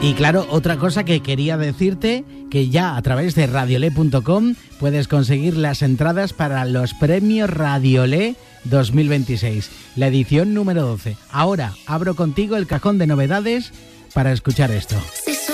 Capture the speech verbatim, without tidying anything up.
Y claro, otra cosa que quería decirte, que ya a través de radiolé punto com puedes conseguir las entradas para los premios Radiolé dos mil veintiséis, la edición número doce. Ahora abro contigo el cajón de novedades para escuchar esto. Si